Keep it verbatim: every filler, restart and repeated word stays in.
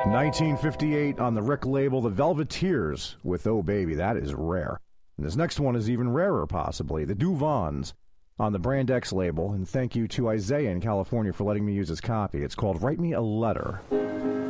nineteen fifty-eight on the Rick label, the Velveteers with Oh Baby. That is rare. And this next one is even rarer, possibly. The Duvons on the Brand X label. And thank you to Isaiah in California for letting me use his copy. It's called Write Me a Letter.